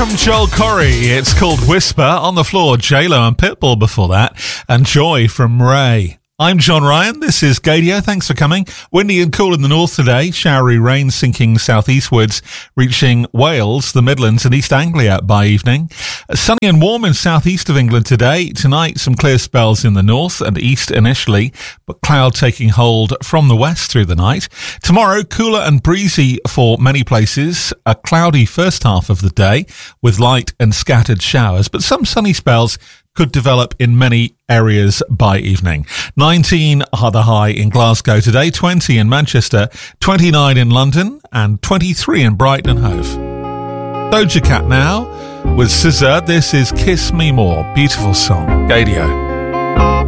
from Joel Corey. It's called Whisper. On the floor, J-Lo and Pitbull before that. And Joy from Ray. I'm John Ryan. This is Gadio. Thanks for coming. Windy and cool in the north today. Showery rain sinking southeastwards, reaching Wales, the Midlands and East Anglia by evening. Sunny and warm in southeast of England today. Tonight, some clear spells in the north and east initially, but cloud taking hold from the west through the night. Tomorrow, cooler and breezy for many places. A cloudy first half of the day with light and scattered showers, but some sunny spells could develop in many areas by evening. 19 are the high in Glasgow today, 20 in Manchester, 29 in London, and 23 in Brighton and Hove. Doja Cat now with SZA. This is Kiss Me More. Beautiful song. Gadio.